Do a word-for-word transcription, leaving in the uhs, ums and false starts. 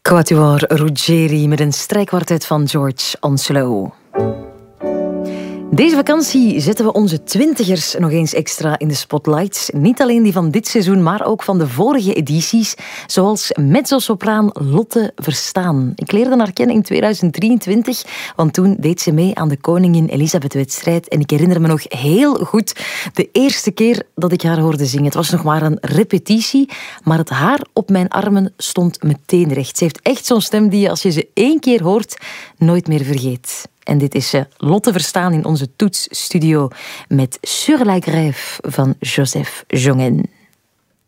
Quatuor Ruggieri met een strijkkwartet van George Onslow. Deze vakantie zetten we onze twintigers nog eens extra in de spotlights. Niet alleen die van dit seizoen, maar ook van de vorige edities. Zoals mezzosopraan Lotte Verstaan. Ik leerde haar kennen in tweeduizend drieëntwintig, want toen deed ze mee aan de Koningin Elisabeth-wedstrijd. En ik herinner me nog heel goed de eerste keer dat ik haar hoorde zingen. Het was nog maar een repetitie, maar het haar op mijn armen stond meteen recht. Ze heeft echt zo'n stem die je, als je ze één keer hoort, nooit meer vergeet. En dit is Lotte Verstaan in onze toetsstudio met Sur la Grève van Joseph Jongen.